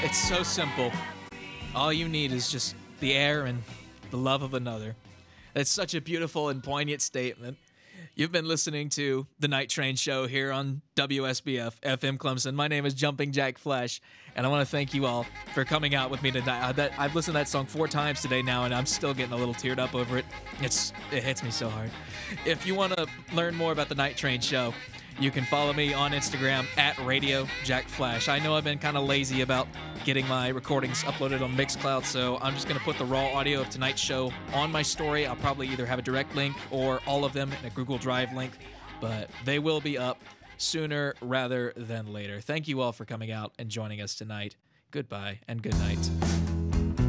It's so simple. All you need is just the air and the love of another. That's such a beautiful and poignant statement. You've been listening to The Night Train Show here on WSBF FM Clemson. My name is Jumping Jack Flash, and I want to thank you all for coming out with me tonight. I've listened to that song 4 times today now, and I'm still getting a little teared up over it. It hits me so hard. If you want to learn more about The Night Train Show, you can follow me on Instagram at Radio Jack Flash. I know I've been kind of lazy about getting my recordings uploaded on Mixcloud, so I'm just going to put the raw audio of tonight's show on my story. I'll probably either have a direct link or all of them in a Google Drive link, but they will be up sooner rather than later. Thank you all for coming out and joining us tonight. Goodbye and good night.